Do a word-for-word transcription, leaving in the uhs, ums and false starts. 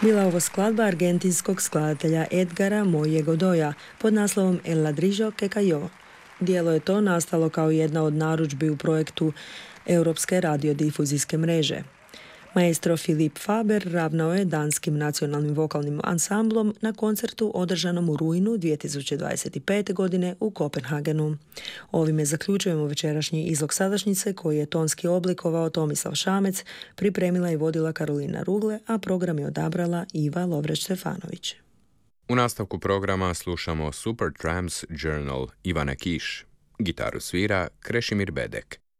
Bila ovo skladba argentinskog skladatelja Edgara Moje Godoya pod naslovom El ladrillo que cayó. Dijelo je to nastalo kao jedna od narudžbi u projektu Europske radiodifuzijske mreže. Maestro Filip Faber ravnao je danskim nacionalnim vokalnim ansamblom na koncertu održanom u rujnu dvije tisuće dvadeset pete. godine u Kopenhagenu. Ovime zaključujemo večerašnji izlog sadašnjice koji je tonski oblikovao Tomislav Šamec, pripremila i vodila Karolina Rugle, a program je odabrala Iva Lovreć-Stefanović. U nastavku programa slušamo Supertramp's Journal Ivane Kiš. Gitaru svira Krešimir Bedek.